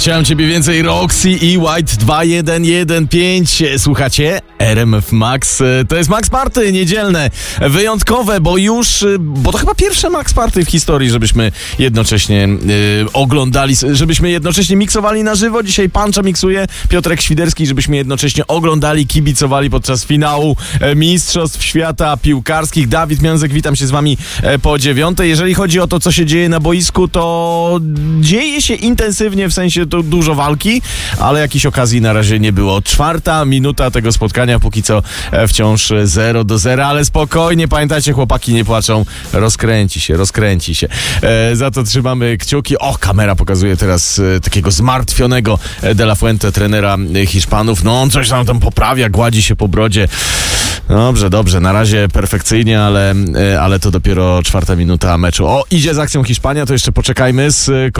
Chciałem ciebie więcej, Roxy i White 2115. Słuchacie? RMF Max. To jest Max Party niedzielne, wyjątkowe, bo to chyba pierwsze Max Party w historii, żebyśmy jednocześnie oglądali, żebyśmy jednocześnie miksowali na żywo. Dzisiaj Pancza miksuje, Piotrek Świderski, żebyśmy jednocześnie oglądali, kibicowali podczas finału Mistrzostw Świata Piłkarskich. Dawid Miązek, witam się z wami po 9. Jeżeli chodzi o to, co się dzieje na boisku, to dzieje się intensywnie, w sensie to dużo walki, ale jakiejś okazji na razie nie było. 4. minuta tego spotkania, póki co wciąż 0-0, ale spokojnie, pamiętajcie, chłopaki nie płaczą, rozkręci się. Za to trzymamy kciuki. O, kamera pokazuje teraz takiego zmartwionego De La Fuente, trenera Hiszpanów. No on coś tam poprawia, gładzi się po brodzie. Dobrze, na razie perfekcyjnie, ale to dopiero 4. minuta meczu. O, idzie z akcją Hiszpania, to jeszcze poczekajmy z